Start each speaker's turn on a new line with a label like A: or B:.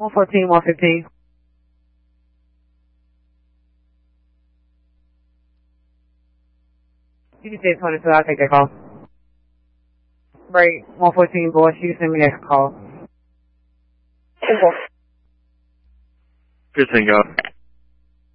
A: 114, 115. You can say 22, I'll take that call. Break, 114, boy, you send me that call.
B: Good thing,